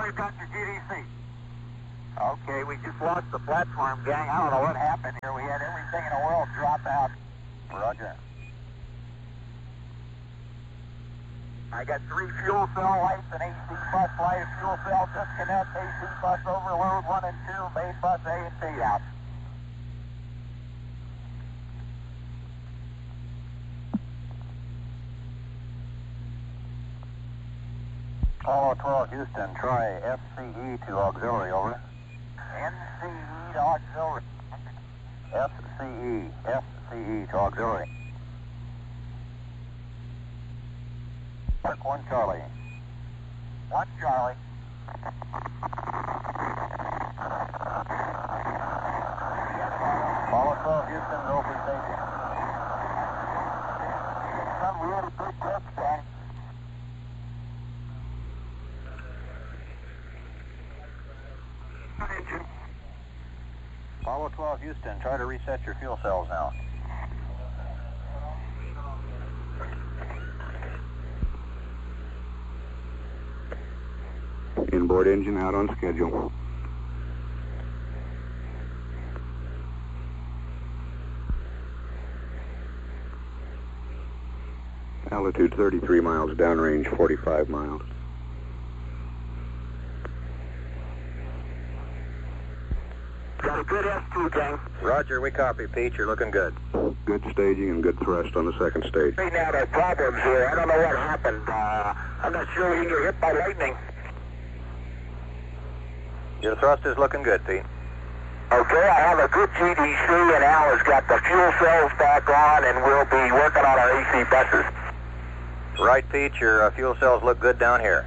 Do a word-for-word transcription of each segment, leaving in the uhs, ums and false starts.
we've got your G D C. Okay, we just lost the platform, gang. I don't know what happened here. We had everything in the world drop out. Roger. I got three fuel cell lights, an A C bus light, a fuel cell disconnect, A C bus overload, one and two, main bus A and B out. Apollo twelve Houston, try F C E to auxiliary, over. N C E to auxiliary. F C E, F C E to auxiliary. Mark one Charlie. One Charlie. Apollo twelve Houston, go for safety. Son, we had a good test, Danny. Apollo twelve Houston, try to reset your fuel cells now. Inboard engine out on schedule. Altitude thirty-three miles, downrange forty-five miles. Got a good S two, gang. Roger, we copy, Pete. You're looking good. Good staging and good thrust on the second stage. Right now, there are problems here. I don't know what happened. Uh, I'm not sure we can get hit by lightning. Your thrust is looking good, Pete. Okay, I have a good G D C, and Al has got the fuel cells back on, and we'll be working on our A C buses. Right, Pete. Your uh, fuel cells look good down here.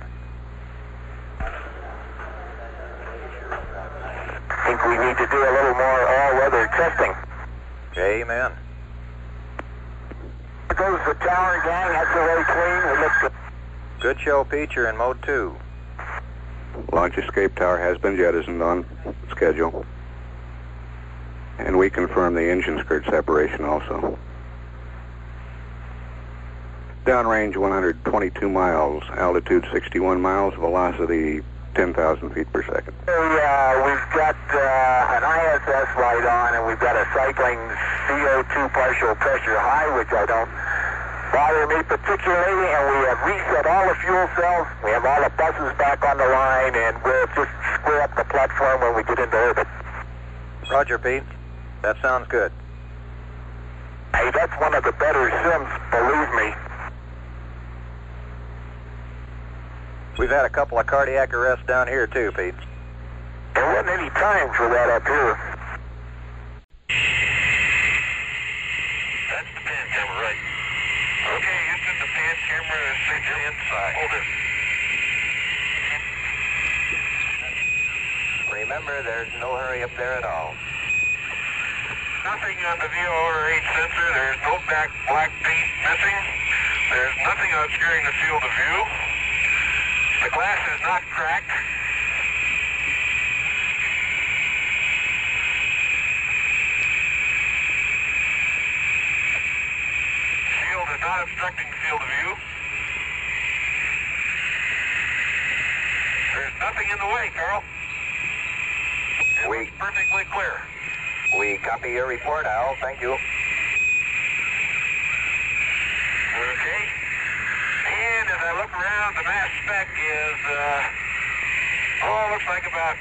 I think we need to do a little more all-weather testing. Amen. There goes the tower, gang. That's very clean. We look good. Good show, Pete. You're in mode two. Launch escape tower has been jettisoned on schedule. And we confirm the engine skirt separation also. Downrange one hundred twenty-two miles, altitude sixty-one miles, velocity ten thousand feet per second. Uh, we've got uh, an I S S light on, and we've got a cycling C O two partial pressure high, which I don't bother me particularly, and we have reset all the fuel cells. We have all the buses back on the line, and we'll just square up the platform when we get into orbit. Roger, Pete. That sounds good. Hey, that's one of the better sims, believe me. We've had a couple of cardiac arrests down here too, Pete. There wasn't any time for that up here. That's the pan camera, right? Okay, Houston, the pan camera is safely inside. Hold it. Remember, there's no hurry up there at all. Nothing on the V O R H sensor. There's no back black paint missing. There's nothing obscuring the field of view. The glass is not cracked. Shield is not obstructing the field of view. There's nothing in the way, Carl. It we, looks perfectly clear. We copy your report, Al. Thank you. Okay. And as I look around, the mass spec is, uh, oh, looks like about,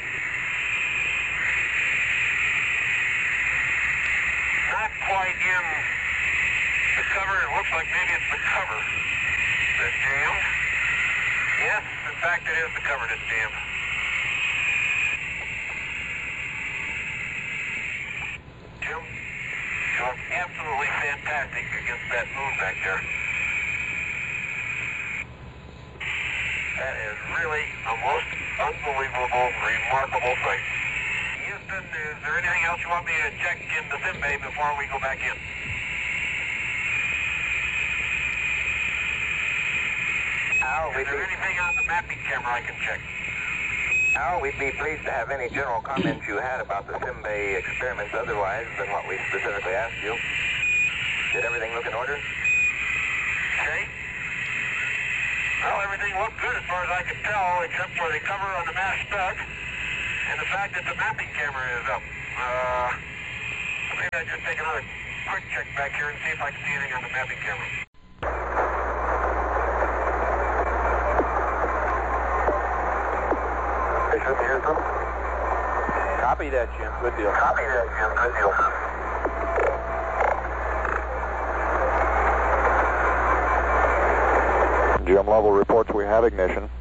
not quite in the cover. It looks like maybe it's the cover that's jammed. Yes, in fact, it is the cover that's jammed. Jim, you look absolutely fantastic against that moon back there. That is really a most unbelievable, remarkable sight. Houston, is there anything else you want me to check in the sim bay before we go back in? Al, is there anything on the mapping camera I can check? Al, we'd be pleased to have any general comments you had about the sim bay experiments otherwise than what we specifically asked you. Did everything look in order? Okay. Well, everything looked good as far as I could tell, except for the cover on the mass spec and the fact that the mapping camera is up. Uh, maybe I'll just take another quick check back here and see if I can see anything on the mapping camera. Houston. Copy that, Jim. Good deal. Copy that, Jim. Good deal. Jim, level reports we have ignition.